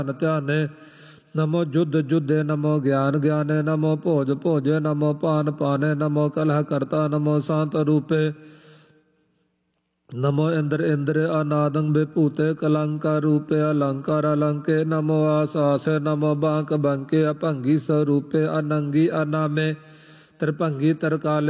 ਧਿਆਨੇ। ਨਮੋ ਜੁਧ ਜੁਧੇ ਨਮੋ ਗਿਆਨ ਗਿਆਨੇ। ਨਮੋ ਭੋਜ ਭੋਜੇ ਨਮੋ ਪਾਨ ਪਾਨੇ। ਨਮੋ ਕਲਹ ਕਰਤਾ ਨਮੋ ਸ਼ਾਂਤ ਰੂਪੇ। ਨਮੋ ਇੰਦਰ ਇੰਦਰੇ ਅਨਾਦੰ ਵਿਭੂਤੇ ਕਲੰਕਾਰ ਰੂਪੇ ਅਲੰਕਾਰ ਅਲੰਕੇ। ਨਮੋ ਆਸ ਆਸੇ ਨਮੋ ਬਾਂਕ ਬੰਕੇ ਅਭੰਗੀ ਸਰੂਪੇ ਅਨੰਗੀ ਅਨਾਮੇ। ਤ੍ਰਿਭੰਗੀ ਤਰਕਾਲੇ